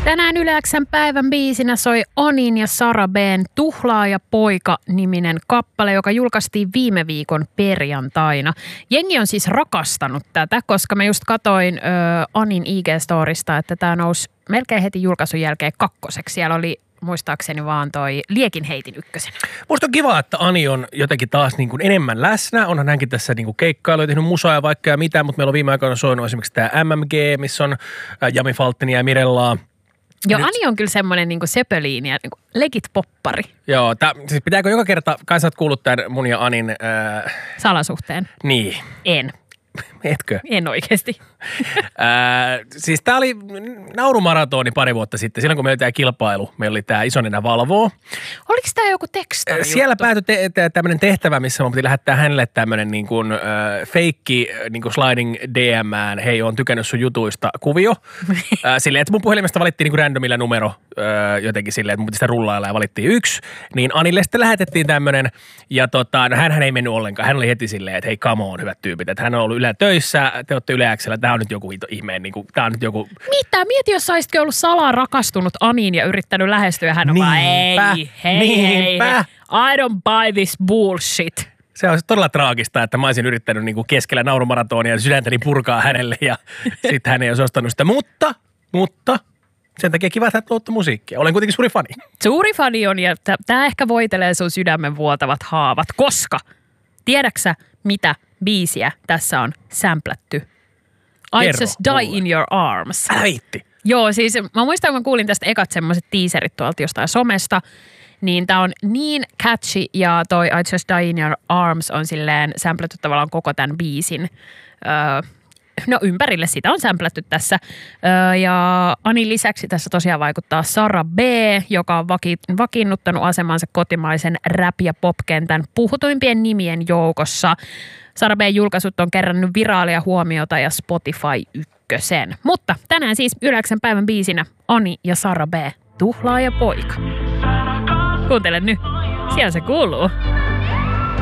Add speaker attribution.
Speaker 1: Tänään Yle X:n päivän biisinä soi Anin ja Sara B:n Tuhlaaja poika-niminen kappale, joka julkaistiin viime viikon perjantaina. Jengi on siis rakastanut tätä, koska mä just katoin Anin IG-storista, että tämä nousi melkein heti julkaisun jälkeen kakkoseksi. Siellä oli muistaakseni vaan toi Liekin heitin ykkösen.
Speaker 2: Musta on kiva, että Ani on jotenkin taas niin kuin enemmän läsnä. Onhan hänkin tässä niin kuin keikkailu ja tehnyt musaa ja vaikka ja mitä, mutta meillä on viime aikoina soinut esimerkiksi tämä MMG, missä on Jami Falttinia ja Mirellaa.
Speaker 1: Joo, Ani on kyllä semmoinen niin kuin sepeliini ja niin kuin legit poppari.
Speaker 2: Joo, siis pitääkö joka kerta, kai sä oot kuullut tämän mun ja Anin...
Speaker 1: Salasuhteen?
Speaker 2: Niin.
Speaker 1: En.
Speaker 2: Etkö?
Speaker 1: En oikeasti.
Speaker 2: Siis tää oli naurumaratoni pari vuotta sitten, silloin kun meillä oli tää kilpailu, meillä oli tää Isonenä valvoo.
Speaker 1: Oliko tää joku tekstari
Speaker 2: Siellä päätyi tämmönen tehtävä, missä mun piti lähettää hänelle tämmönen niin kuin feikki niin kuin sliding DM:ään, hei, oon tykännyt sun jutuista kuvio. Silleen, että mun puhelimesta valittiin niin kuin randomilla numero jotenkin silleen, että mun piti sitä rullailla ja valittiin 1. Niin Anille sitten lähetettiin tämmönen ja no hänhän ei mennyt ollenkaan. Hän oli heti silleen, että hei, come on, hyvät tyypit. Että hän on ollut Yle töissä, te olette Yle X:llä, tää on nyt joku ihmeen, niin kuin, tää on nyt joku... Mitä?
Speaker 1: Mieti, jos saisitkin ollut salaa rakastunut Aniin ja yrittänyt lähestyä. Hän on vaan, hei, I don't buy this bullshit.
Speaker 2: Se on todella traagista, että mä olisin yrittänyt niin kuin keskellä naurumaratonia ja sydäntäni purkaa hänelle ja sitten hän ei olisi ostanut sitä. Mutta sen takia kiva, että luottu musiikkia. Olen kuitenkin suuri fani.
Speaker 1: Suuri fani on ja tää ehkä voitelee sun sydämen vuotavat haavat, koska tiedäksä mitä biisiä tässä on samplätty? I Just Die in Your Arms.
Speaker 2: Älä viitti.
Speaker 1: Joo, siis mä muistan, kun mä kuulin tästä ekat semmoiset teaserit tuolta jostain somesta, niin tää on niin catchy ja toi I Just Die in Your Arms on silleen samplätty tavallaan koko tämän biisin. Ympärille sitä on samplätty tässä. Ja Anin lisäksi tässä tosiaan vaikuttaa Sara B, joka on vakiinnuttanut asemansa kotimaisen rap- ja popkentän puhutuimpien nimien joukossa. Sara B julkaisut on kerännyt viraalia huomiota ja Spotify ykkösen. Mutta tänään siis Yle X:n päivän biisinä Ani ja Sara B, Tuhlaaja poika. Kuuntele nyt, siellä se kuuluu.